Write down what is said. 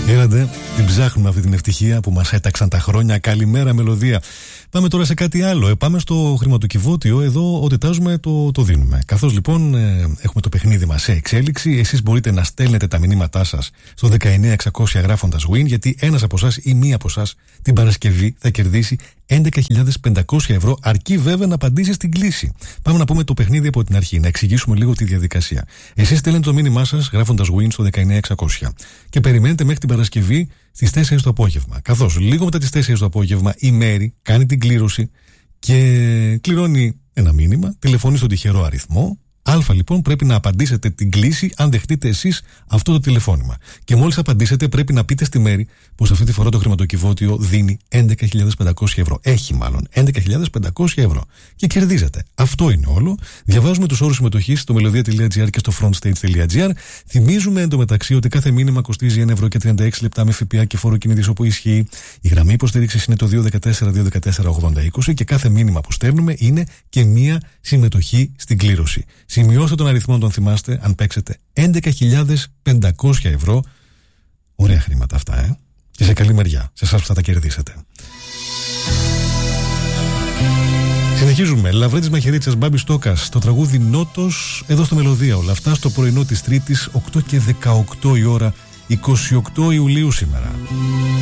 Έλατε, την ψάχνουμε αυτή την ευτυχία που μας έταξαν τα χρόνια. Καλημέρα, μελωδία. Πάμε τώρα σε κάτι άλλο. Πάμε στο χρηματοκιβώτιο. Εδώ ό,τι τάζουμε το δίνουμε. Καθώς λοιπόν έχουμε το παιχνίδι μας σε εξέλιξη, εσείς μπορείτε να στέλνετε τα μηνύματά σας στο 19600 γράφοντας win, γιατί ένας από εσάς ή μία από εσάς την Παρασκευή θα κερδίσει 11.500 ευρώ, αρκεί βέβαια να απαντήσει στην κλήση. Πάμε να πούμε το παιχνίδι από την αρχή, να εξηγήσουμε λίγο τη διαδικασία. Εσείς στέλνετε το μήνυμά σας γράφοντας win στο 19600 και περιμένετε μέχρι την Παρασκευή στις 4 το απόγευμα. Καθώς λίγο μετά τις 4 το απόγευμα η Μέρη κάνει την κλήρωση και κληρώνει ένα μήνυμα, τηλεφωνεί στον τυχερό αριθμό. Α, λοιπόν, πρέπει να απαντήσετε την κλήση αν δεχτείτε εσείς αυτό το τηλεφώνημα. Και μόλις απαντήσετε, πρέπει να πείτε στη Μέρη πως αυτή τη φορά το χρηματοκιβώτιο δίνει 11.500 ευρώ. Έχει μάλλον 11.500 ευρώ. Και κερδίζετε. Αυτό είναι όλο. Διαβάζουμε τους όρους συμμετοχής στο melodia.gr και στο frontstage.gr. Θυμίζουμε εντωμεταξύ ότι κάθε μήνυμα κοστίζει 1 ευρώ και 36 λεπτά με ΦΠΑ και φόρο κινητής όπου ισχύει. Η γραμμή υποστήριξης είναι το 214-214-8020 και κάθε μήνυμα που στέλνουμε είναι και μία συμμετοχή στην κλήρωση. Σημειώστε τον αριθμό να τον θυμάστε αν παίξετε. 11.500 ευρώ. Ωραία χρήματα αυτά, Και σε καλή μεριά, σε εσάς που θα τα κερδίσετε. Συνεχίζουμε. Λαβρέτης Μαχαιρίτσας, Μπάμπης Στόκας, το τραγούδι Νότος, εδώ στο Μελωδία. Όλα αυτά στο πρωινό της Τρίτης, 8 και 18 η ώρα, 28 Ιουλίου σήμερα.